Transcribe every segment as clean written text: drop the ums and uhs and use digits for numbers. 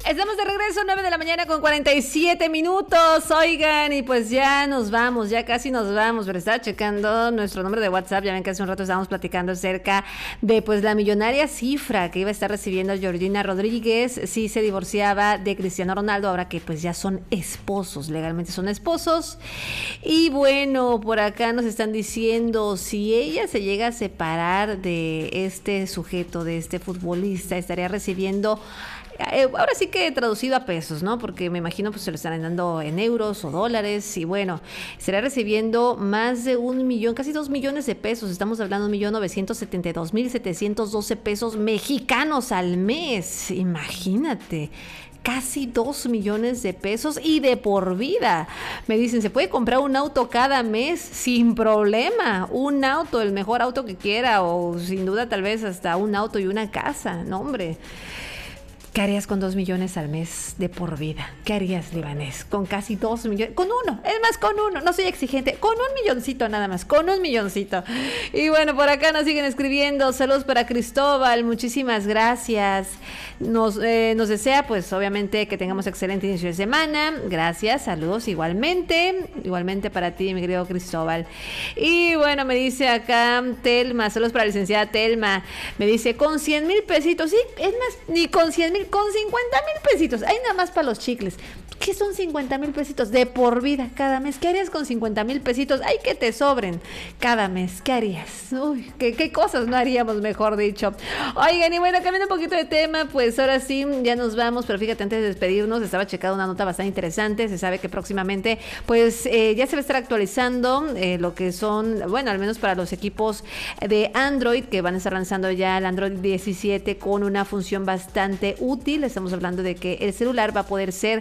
Estamos de regreso, 9 de la mañana con 47 minutos. Oigan, y pues ya nos vamos, ya casi nos vamos. Pero estaba checando nuestro número de WhatsApp. Ya ven que hace un rato estábamos platicando acerca de pues la millonaria cifra que iba a estar recibiendo Georgina Rodríguez si se divorciaba de Cristiano Ronaldo, ahora que pues ya son esposos, legalmente son esposos. Y bueno, por acá nos están diciendo, si ella se llega a separar de este sujeto, de este futbolista, estaría recibiendo... ahora sí que traducido a pesos, ¿no? Porque me imagino pues se lo estarán dando en euros o dólares y bueno, estará recibiendo más de 1 millón, casi 2 millones de pesos. Estamos hablando de 1.972.712 pesos mexicanos al mes. Imagínate. Casi 2 millones de pesos y de por vida. Me dicen, ¿se puede comprar un auto cada mes? Sin problema. Un auto, el mejor auto que quiera, o sin duda tal vez hasta un auto y una casa. No, hombre. ¿Qué harías con 2 millones al mes de por vida? ¿Qué harías, Libanés? Con casi 2 millones. Con uno, es más, con uno. No soy exigente. Con 1 milloncito nada más. Con 1 milloncito. Y bueno, por acá nos siguen escribiendo. Saludos para Cristóbal. Muchísimas gracias. Nos desea, pues, obviamente, que tengamos excelente inicio de semana. Gracias. Saludos igualmente. Igualmente para ti, mi querido Cristóbal. Y bueno, me dice acá Telma. Saludos para la licenciada Telma. Me dice, con 100,000 pesitos. Sí, es más, ni con 100,000. Con 50,000 pesitos, ahí nada más para los chicles. ¿Qué son 50,000 pesitos? De por vida, cada mes. ¿Qué harías con 50,000 pesitos? Ay, que te sobren cada mes. ¿Qué harías? Uy, ¿qué cosas no haríamos, mejor dicho? Oigan, y bueno, cambiando un poquito de tema, pues ahora sí, ya nos vamos, pero fíjate, antes de despedirnos, estaba checando una nota bastante interesante. Se sabe que próximamente, pues ya se va a estar actualizando lo que son, bueno, al menos para los equipos de Android, que van a estar lanzando ya el Android 17 con una función bastante útil. Estamos hablando de que el celular va a poder ser,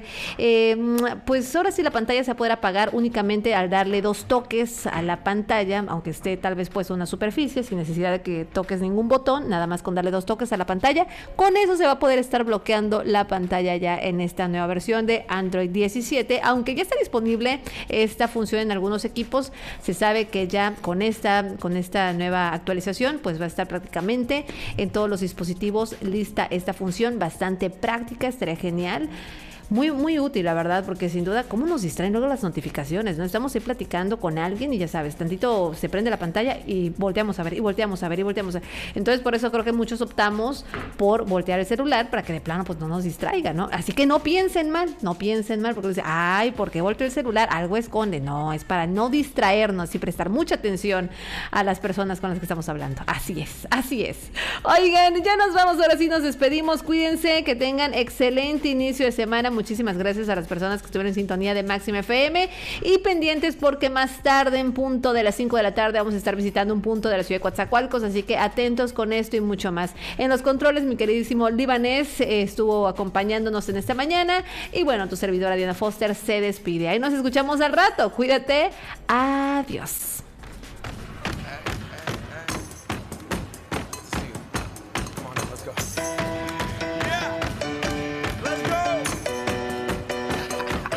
pues ahora sí la pantalla se va a poder apagar únicamente al darle 2 toques a la pantalla, aunque esté tal vez puesta una superficie, sin necesidad de que toques ningún botón, nada más con darle 2 toques a la pantalla. Con eso se va a poder estar bloqueando la pantalla ya en esta nueva versión de Android 17, aunque ya está disponible esta función en algunos equipos. Se sabe que ya con esta nueva actualización, pues va a estar prácticamente en todos los dispositivos lista esta función, bastante práctica, estaría genial. Muy, muy útil, la verdad, porque sin duda, ¿cómo nos distraen luego las notificaciones? ¿No? Estamos ahí platicando con alguien y ya sabes, tantito se prende la pantalla y volteamos a ver, y volteamos a ver, y volteamos a ver. Entonces, por eso creo que muchos optamos por voltear el celular para que de plano pues no nos distraiga, ¿no? Así que no piensen mal, porque dicen, ay, ¿por qué volteo el celular? Algo esconde. No, es para no distraernos y prestar mucha atención a las personas con las que estamos hablando. Así es, así es. Oigan, ya nos vamos, ahora sí nos despedimos. Cuídense, que tengan excelente inicio de semana. Muchísimas gracias a las personas que estuvieron en sintonía de Máxima FM y pendientes porque más tarde, en punto de las 5 de la tarde, vamos a estar visitando un punto de la ciudad de Coatzacoalcos, así que atentos con esto y mucho más. En los controles, mi queridísimo Libanés estuvo acompañándonos en esta mañana y bueno, tu servidora Diana Foster se despide. Ahí nos escuchamos al rato. Cuídate. Adiós.